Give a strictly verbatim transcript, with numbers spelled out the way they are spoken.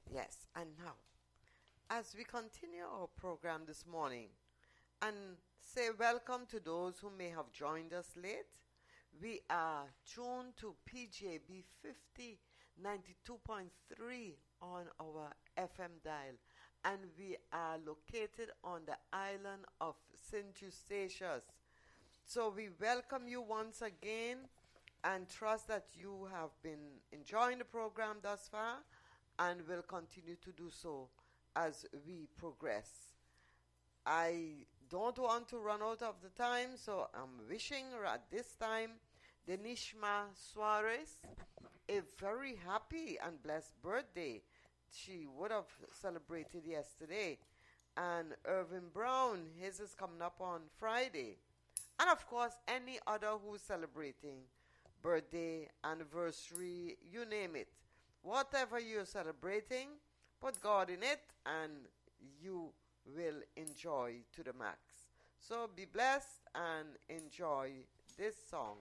Yes, and now, as we continue our program this morning and say welcome to those who may have joined us late, we are tuned to P J B fifty ninety-two point three on our F M dial, and we are located on the island of Saint Eustatius. So we welcome you once again and trust that you have been enjoying the program thus far and will continue to do so as we progress. I don't want to run out of the time, so I'm wishing at this time Denishma Suarez a very happy and blessed birthday. She would have celebrated yesterday. And Irvin Brown, his is coming up on Friday. And of course, any other who's celebrating birthday, anniversary, you name it. Whatever you're celebrating, put God in it and you will enjoy to the max. So be blessed and enjoy this song.